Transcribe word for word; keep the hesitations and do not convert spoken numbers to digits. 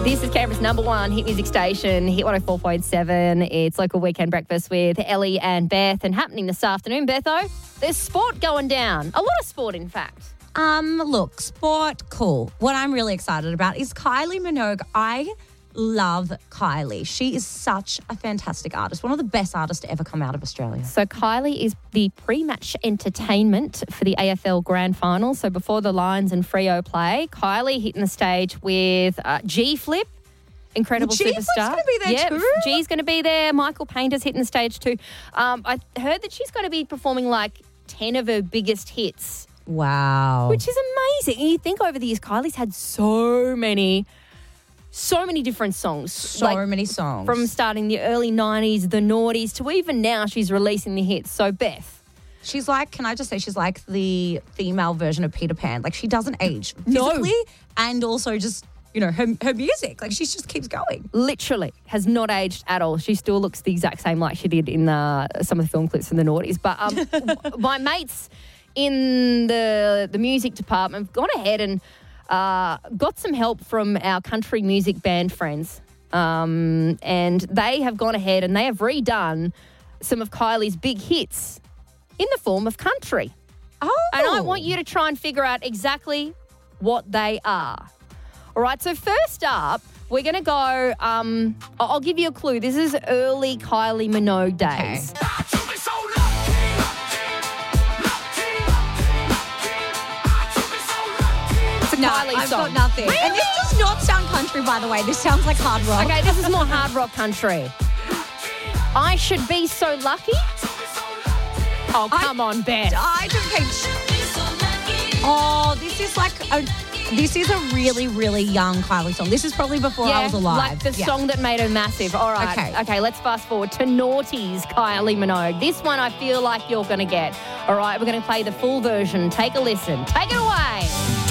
This is Canberra's number one hit music station, Hit one oh four point seven. It's Local Weekend Breakfast with Ellie and Beth, and happening this afternoon, Betho, there's sport going down. A lot of sport, in fact. Um, look, sport, cool. What I'm really excited about is Kylie Minogue. I love Kylie. She is such a fantastic artist, one of the best artists to ever come out of Australia. So Kylie is the pre-match entertainment for the A F L Grand Final. So before the Lions and Freo play, Kylie hitting the stage with uh, G-Flip. Incredible G superstar. Flip's going to be there yep, too? G's going to be there. Michael Painter's hitting the stage too. Um, I heard that she's going to be performing like ten of her biggest hits. Wow. Which is amazing. And you think over the years, Kylie's had so many, so many different songs. So like, many songs. From starting the early nineties, the noughties, to even now she's releasing the hits. So, Beth. She's like, can I just say, she's like the female version of Peter Pan. Like, she doesn't age No. physically and also just, you know, her, her music. Like, she just keeps going. Literally has not aged at all. She still looks the exact same like she did in the, some of the film clips from the noughties. But um, my mates in the the music department have gone ahead and uh, got some help from our country music band friends. Um, and they have gone ahead and they have redone some of Kylie's big hits in the form of country. Oh. And I want you to try and figure out exactly what they are. All right, so first up, we're going to go, um, I'll give you a clue. This is early Kylie Minogue days. Okay. No, Kylie I've song. got nothing. Really? And this does not sound country, by the way. This sounds like hard rock. Okay, this is more hard rock country. I should be so lucky. Oh, come I, on, Beth. I don't think. Oh, this is like a. This is a really, really young Kylie song. This is probably before yeah, I was alive. like the yeah. song that made her massive. All right. Okay. Okay, let's fast forward to Naughty's Kylie Minogue. This one I feel like you're going to get. All right, we're going to play the full version. Take a listen. Take it away.